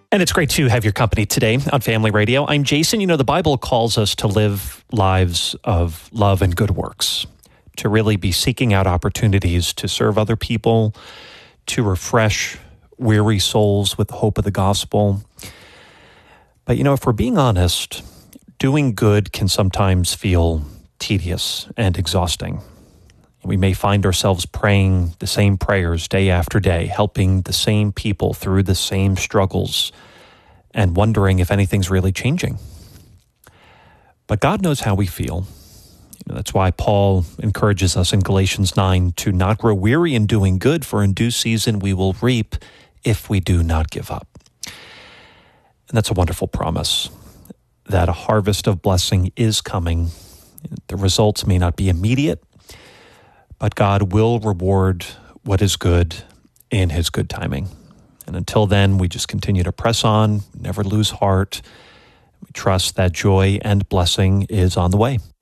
And it's great to have your company today on Family Radio. I'm Jason. You know, the Bible calls us to live lives of love and good works, to really be seeking out opportunities to serve other people, to refresh weary souls with the hope of the gospel. But, you know, if we're being honest, doing good can sometimes feel tedious and exhausting. We may find ourselves praying the same prayers day after day, helping the same people through the same struggles, and wondering if anything's really changing. But God knows how we feel. That's why Paul encourages us in Galatians 9 to not grow weary in doing good, for in due season we will reap if we do not give up. And that's a wonderful promise, that a harvest of blessing is coming. The results may not be immediate, but God will reward what is good in His good timing. And until then, we just continue to press on, never lose heart. We trust that joy and blessing is on the way.